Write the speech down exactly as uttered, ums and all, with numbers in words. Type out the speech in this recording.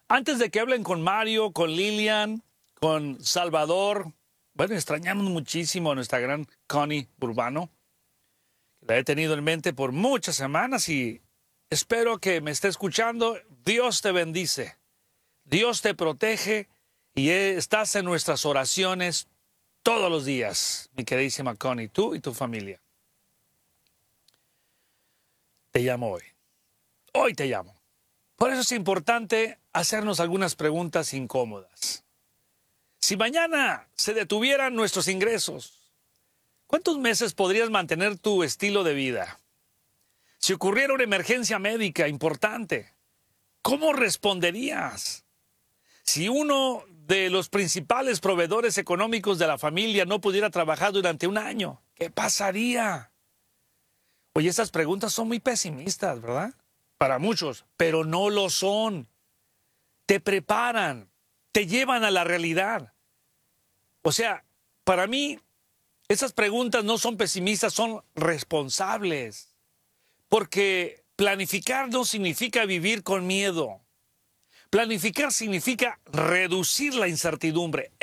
Antes de que hablen con Mario, con Lilian, con Salvador, bueno, extrañamos muchísimo a nuestra gran Connie Urbano. La he tenido en mente por muchas semanas y espero que me esté escuchando. Dios te bendice, Dios te protege y estás en nuestras oraciones todos los días, mi queridísima Connie, tú y tu familia. Te llamo hoy. Hoy te llamo. Por eso es importante hacernos algunas preguntas incómodas. Si mañana se detuvieran nuestros ingresos, ¿cuántos meses podrías mantener tu estilo de vida? Si ocurriera una emergencia médica importante, ¿cómo responderías? Si uno de los principales proveedores económicos de la familia no pudiera trabajar durante un año, ¿qué pasaría? Oye, estas preguntas son muy pesimistas, ¿verdad? Para muchos, pero no lo son. Te preparan, te llevan a la realidad. O sea, para mí, esas preguntas no son pesimistas, son responsables. Porque planificar no significa vivir con miedo. Planificar significa reducir la incertidumbre.